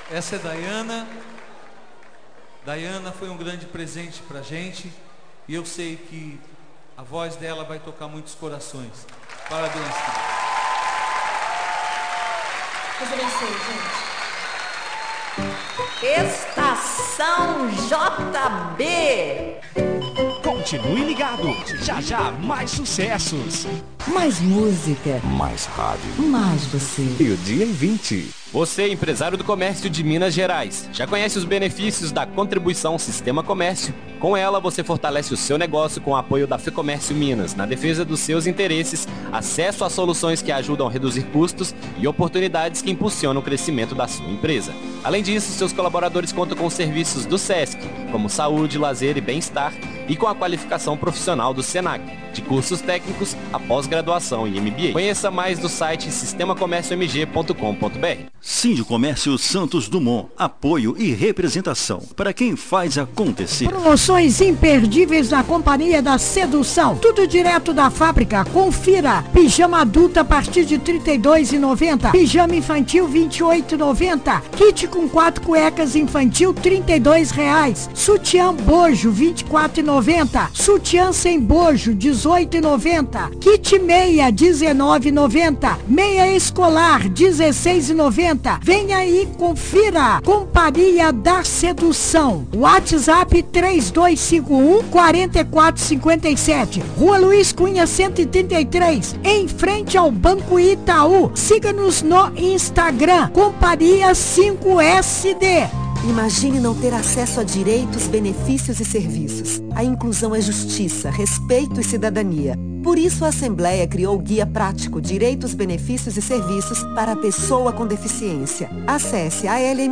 Essa é Dayana. Dayana foi um grande presente pra gente e eu sei que a voz dela vai tocar muitos corações. Parabéns. Deus abençoe, gente. Estação JB. Continue ligado, já já mais sucessos. Mais música. Mais rádio. Mais você. E o dia em 20. Você, empresário do comércio de Minas Gerais, já conhece os benefícios da contribuição Sistema Comércio? Com ela, você fortalece o seu negócio com o apoio da FEComércio Minas, na defesa dos seus interesses, acesso a soluções que ajudam a reduzir custos e oportunidades que impulsionam o crescimento da sua empresa. Além disso, seus colaboradores contam com os serviços do SESC, como saúde, lazer e bem-estar, e com a qualificação profissional do SENAC, de cursos técnicos, a pós-graduação e MBA. Conheça mais do site sistemacomérciomg.com.br. Sindicomércio Santos Dumont, apoio e representação para quem faz acontecer. Promoções imperdíveis na Companhia da Sedução, tudo direto da fábrica. Confira: pijama adulto a partir de R$ 32,90, pijama infantil R$ 28,90, kit com 4 cuecas infantil R$ 32,00, sutiã bojo R$ 24,90, sutiã sem bojo R$ 18,90, kit meia R$ 19,90, meia escolar R$ 16,90. Venha aí, confira. Companhia da Sedução. WhatsApp 3251-4457. Rua Luiz Cunha 133, em frente ao Banco Itaú. Siga-nos no Instagram, Companhia 5SD. Imagine não ter acesso a direitos, benefícios e serviços. A inclusão é justiça, respeito e cidadania. Por isso, a Assembleia criou o Guia Prático Direitos, Benefícios e Serviços para a Pessoa com Deficiência. Acesse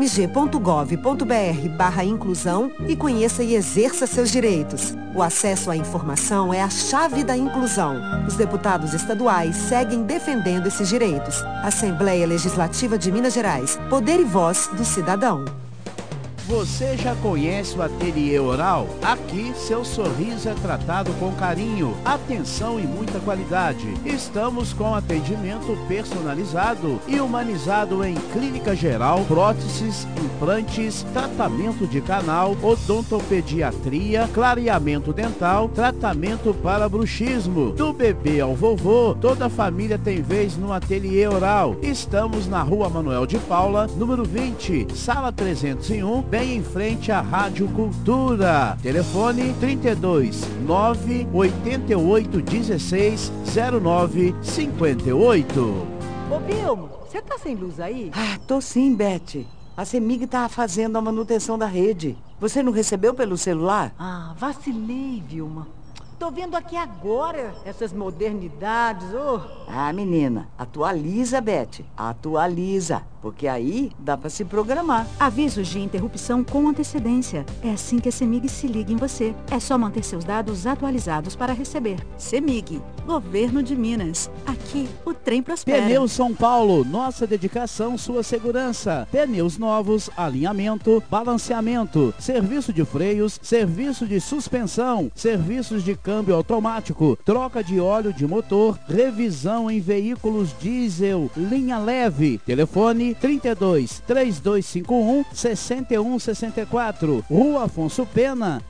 almg.gov.br/inclusão e conheça e exerça seus direitos. O acesso à informação é a chave da inclusão. Os deputados estaduais seguem defendendo esses direitos. Assembleia Legislativa de Minas Gerais. Poder e voz do cidadão. Você já conhece o Ateliê Oral? Aqui, seu sorriso é tratado com carinho, atenção e muita qualidade. Estamos com atendimento personalizado e humanizado em clínica geral, próteses, implantes, tratamento de canal, odontopediatria, clareamento dental, tratamento para bruxismo. Do bebê ao vovô, toda a família tem vez no Ateliê Oral. Estamos na Rua Manuel de Paula, número 20, sala 301, bem em frente à Rádio Cultura. Telefone 32 988 16 09 58. Ô, Bilmo, você tá sem luz aí? Ah, tô sim, Beth. A CEMIG tá fazendo a manutenção da rede. Você não recebeu pelo celular? Ah, vacilei, Vilma. Tô vendo aqui agora essas modernidades, ô. Ah, menina, atualiza, Beth. Atualiza, porque aí dá pra se programar. Avisos de interrupção com antecedência. É assim que a CEMIG se liga em você. É só manter seus dados atualizados para receber. CEMIG, Governo de Minas. Aqui, o trem prospera. Pneus São Paulo, nossa dedicação, sua segurança. Pneus novos, alinhamento, balanceamento, serviço de freios, serviço de suspensão, serviços de câmbio automático, troca de óleo de motor, revisão em veículos diesel, linha leve. Telefone 32 3251 6164. Rua Afonso Pena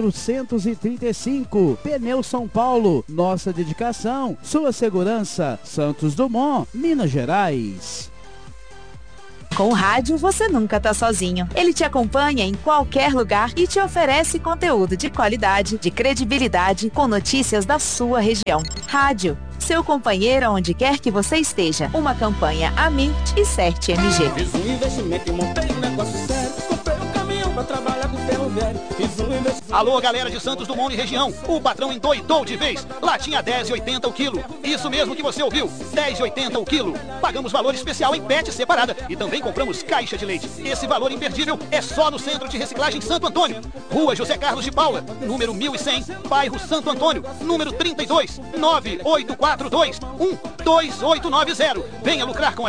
435. Pneus São Paulo, nossa dedicação, sua segurança. Santos Dumont, Minas Gerais. Com o rádio, você nunca tá sozinho. Ele te acompanha em qualquer lugar e te oferece conteúdo de qualidade, de credibilidade, com notícias da sua região. Rádio, seu companheiro onde quer que você esteja. Uma campanha Amit e CERT MG. Fiz um investimento e montei um negócio sério. Comprei um caminhão pra trabalhar com ferro velho. Fiz um investimento... Alô, galera de Santos Dumont e região. O patrão endoidou de vez. Latinha 10,80 o quilo. Isso mesmo que você ouviu. 10,80 o quilo. Pagamos valor especial em PET separada. E também compramos caixa de leite. Esse valor imperdível é só no Centro de Reciclagem Santo Antônio. Rua José Carlos de Paula, número 1100, bairro Santo Antônio, número 32, 98421 2890. Venha lucrar com a